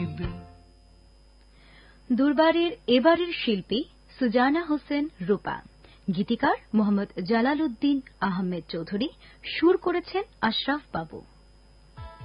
দুর্বারের এবারের শিল্পী সুজানা হোসেন রূপা, গীতিকার মোহাম্মদ জালালউদ্দিন আহমেদ চৌধুরী, সুর করেছেন আশরাফ বাবু।